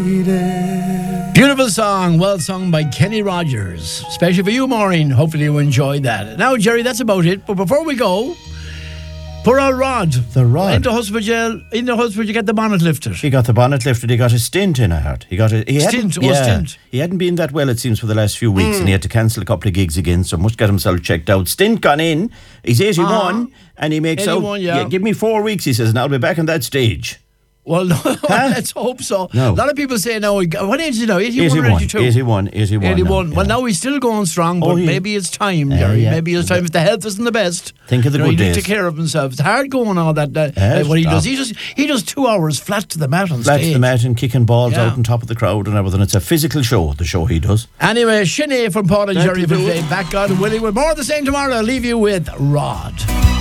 Beautiful song, well sung by Kenny Rogers. Especially for you, Maureen. Hopefully you enjoyed that. Now, Jerry, that's about it. But before we go, poor old Rod. The Rod. In the hospital, you get the bonnet lifted. He got the bonnet lifted. He got a stint in, I heard. Stint. He hadn't been that well, it seems, for the last few weeks, and he had to cancel a couple of gigs again, so must get himself checked out. Stint gone in. He's 81, and he makes 81, out... yeah. Give me 4 weeks, he says, and I'll be back on that stage. Well, no, let's hope so. No. A lot of people say now, what age is he now? 81 or 82? 81. 81. Now, well, now he's still going strong, but maybe it's time, Jerry. Maybe it's time if the health isn't the best. Think of the good he days. needs to take care of himself. It's hard going all that. What he does, he does 2 hours flat to the mat on stage. Flat to the mat and kicking balls out on top of the crowd and everything. It's a physical show, the show he does. Anyway, Sinead from Paul and Jerry back, God willing. With more of the same tomorrow. I'll leave you with Rod.